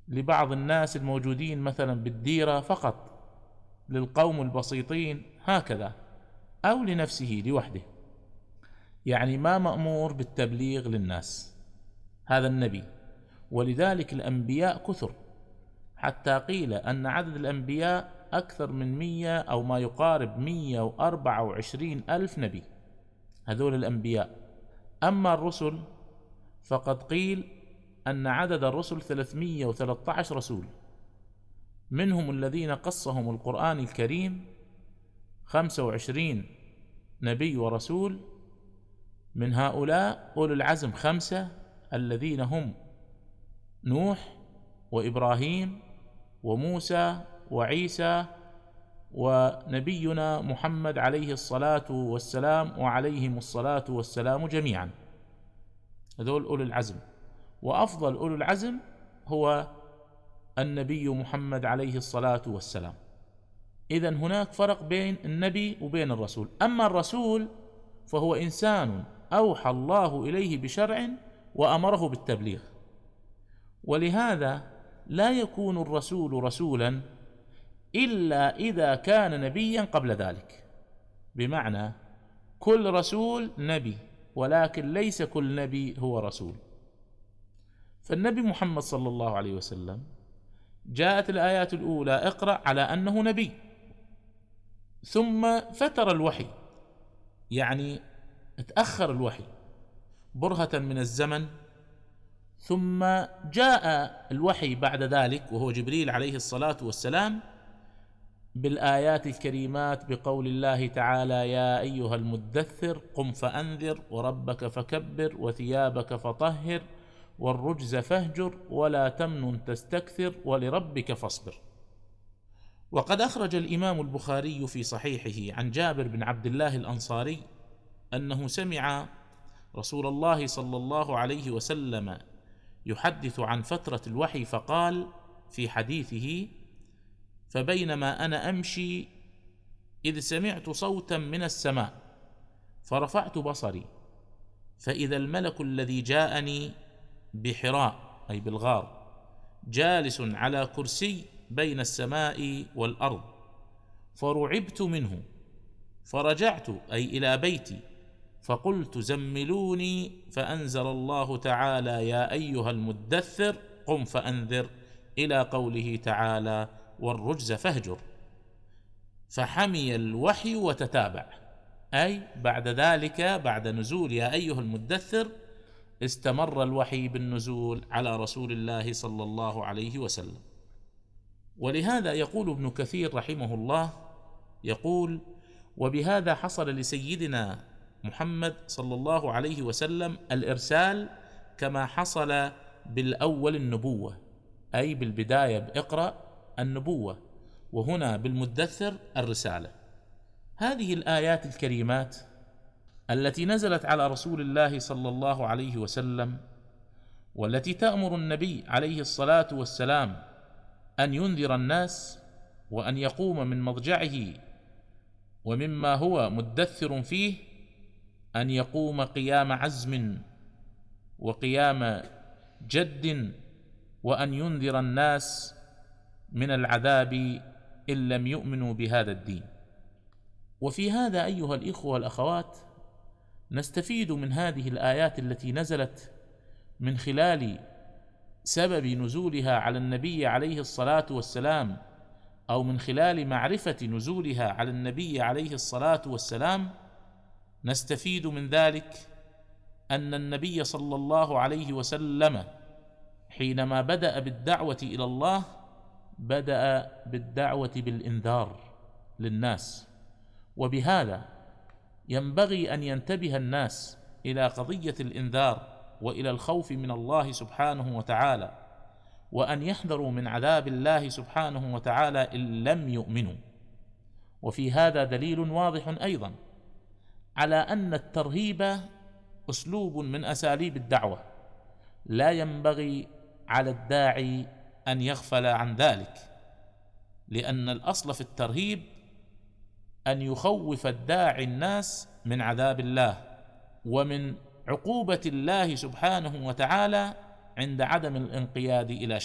لبعض الناس الموجودين مثلا بالديرة فقط، للقوم البسيطين هكذا، أو لنفسه لوحده، يعني ما مأمور بالتبليغ للناس، هذا النبي. ولذلك الأنبياء كثر، حتى قيل أن عدد الأنبياء أكثر من 100 أو ما يقارب 124 ألف نبي، هذول الأنبياء. أما الرسل فقد قيل أن عدد الرسل 313 رسول، منهم الذين قصهم القرآن الكريم 25 نبي ورسول، من هؤلاء أولو العزم 5 الذين هم نوح وإبراهيم وموسى وعيسى ونبينا محمد عليه الصلاة والسلام وعليهم الصلاة والسلام جميعا، هذول أولو العزم. وأفضل أولو العزم هو النبي محمد عليه الصلاة والسلام. إذن هناك فرق بين النبي وبين الرسول. أما الرسول فهو إنسان أوحى الله إليه بشرع وأمره بالتبليغ، ولهذا لا يكون الرسول رسولا إلا إذا كان نبيا قبل ذلك، بمعنى كل رسول نبي، ولكن ليس كل نبي هو رسول. فالنبي محمد صلى الله عليه وسلم جاءت الآيات الأولى اقرأ على أنه نبي، ثم فتر الوحي، يعني اتأخر الوحي برهة من الزمن، ثم جاء الوحي بعد ذلك وهو جبريل عليه الصلاة والسلام بالآيات الكريمات بقول الله تعالى يا أيها المدثر قم فأنذر وربك فكبر وثيابك فطهر والرجز فاهجر ولا تمنن تستكثر ولربك فاصبر. وقد أخرج الإمام البخاري في صحيحه عن جابر بن عبد الله الأنصاري أنه سمع رسول الله صلى الله عليه وسلم يحدث عن فترة الوحي فقال في حديثه فبينما أنا أمشي إذ سمعت صوتا من السماء فرفعت بصري فإذا الملك الذي جاءني بحراء أي بالغار جالس على كرسي بين السماء والأرض، فرعبت منه فرجعت أي إلى بيتي فقلت زملوني، فأنزل الله تعالى يا أيها المدثر قم فأنذر إلى قوله تعالى والرجز فاهجر، فحمي الوحي وتتابع، أي بعد ذلك بعد نزول يا أيها المدثر استمر الوحي بالنزول على رسول الله صلى الله عليه وسلم. ولهذا يقول ابن كثير رحمه الله يقول وبهذا حصل لسيدنا محمد صلى الله عليه وسلم الإرسال كما حصل بالأول النبوة، أي بالبداية بإقرأ النبوة، وهنا بالمدثر الرسالة. هذه الآيات الكريمات التي نزلت على رسول الله صلى الله عليه وسلم والتي تأمر النبي عليه الصلاة والسلام أن ينذر الناس وأن يقوم من مضجعه ومما هو مدثر فيه أن يقوم قيام عزم وقيام جد، وأن ينذر الناس من العذاب إن لم يؤمنوا بهذا الدين. وفي هذا أيها الإخوة والأخوات نستفيد من هذه الآيات التي نزلت من خلال سبب نزولها على النبي عليه الصلاة والسلام، أو من خلال معرفة نزولها على النبي عليه الصلاة والسلام، نستفيد من ذلك أن النبي صلى الله عليه وسلم حينما بدأ بالدعوة إلى الله بدأ بالدعوة بالإنذار للناس، وبهذا ينبغي أن ينتبه الناس إلى قضية الإنذار وإلى الخوف من الله سبحانه وتعالى، وأن يحذروا من عذاب الله سبحانه وتعالى إن لم يؤمنوا. وفي هذا دليل واضح أيضا على أن الترهيب أسلوب من أساليب الدعوة، لا ينبغي على الداعي أن يغفل عن ذلك، لأن الأصل في الترهيب أن يخوف الداعي الناس من عذاب الله ومن عقوبة الله سبحانه وتعالى عند عدم الانقياد إلى